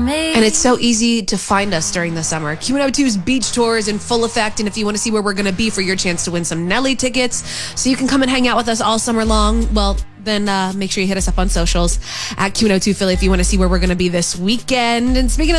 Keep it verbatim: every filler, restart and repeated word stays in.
me. And it's so easy to find us during the summer. Q one oh two's beach tour is in full effect, and if you want to see where we're going to be for your chance to win some Nelly tickets so you can come and hang out with us all summer long, well, then uh, make sure you hit us up on socials at Q one oh two Philly if you want to see where we're going to be this weekend. And speaking of